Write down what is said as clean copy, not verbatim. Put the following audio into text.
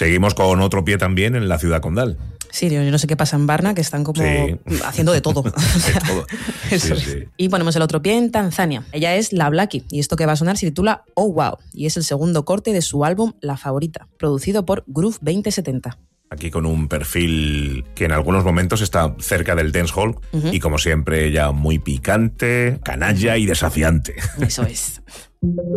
Seguimos con otro pie también en la ciudad condal. Sí, yo no sé qué pasa en Varna, que están como haciendo de todo. De todo. Eso Sí. es. Y ponemos el otro pie en Tanzania. Ella es La Blackie, y esto que va a sonar se titula Oh Wow, y es el segundo corte de su álbum La Favorita, producido por Groove 2070. Aquí con un perfil que en algunos momentos está cerca del dancehall y como siempre ella muy picante, canalla y desafiante. Eso es.